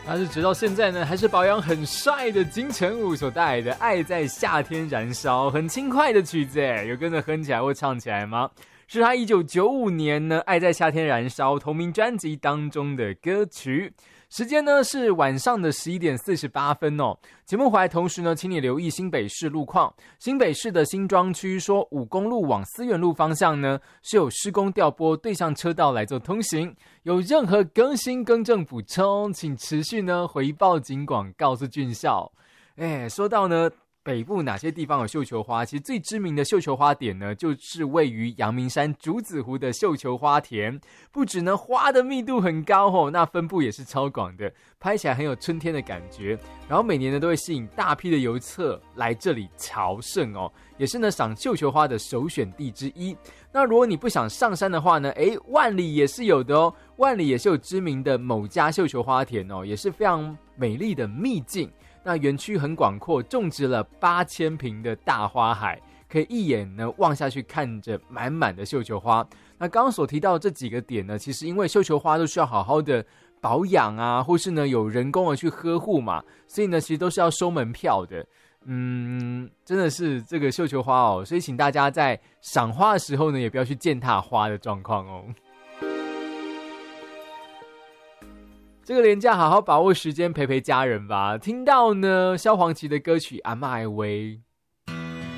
他是直到现在呢，还是保养很帅的金城武所带来的《爱在夏天燃烧》，很轻快的曲子，有跟着哼起来或唱起来吗？是他1995年呢《爱在夏天燃烧》同名专辑当中的歌曲。时间呢是晚上的11点48分哦。节目回来同时呢，请你留意新北市路况。新北市的新庄区说5公路往思源路方向呢是有施工调拨对向车道来做通行，有任何更新更正补充，请持续呢回报警广告诉俊孝。说到呢北部哪些地方有绣球花？其实最知名的绣球花点呢，就是位于阳明山竹子湖的绣球花田。不止呢花的密度很高哦，那分布也是超广的，拍起来很有春天的感觉。然后每年呢都会吸引大批的游客来这里朝圣哦，也是呢赏绣球花的首选地之一。那如果你不想上山的话呢，万里也是有的哦。万里也是有知名的某家绣球花田哦，也是非常美丽的秘境。那园区很广阔，种植了8000坪的大花海，可以一眼呢望下去看着满满的绣球花。那刚刚所提到这几个点呢，其实因为绣球花都需要好好的保养啊，或是呢有人工的去呵护嘛，所以呢其实都是要收门票的。真的是这个绣球花哦，所以请大家在赏花的时候呢，也不要去践踏花的状况哦。这个连假好好把握时间陪陪家人吧。听到呢萧煌奇的歌曲《阿嬷的话》，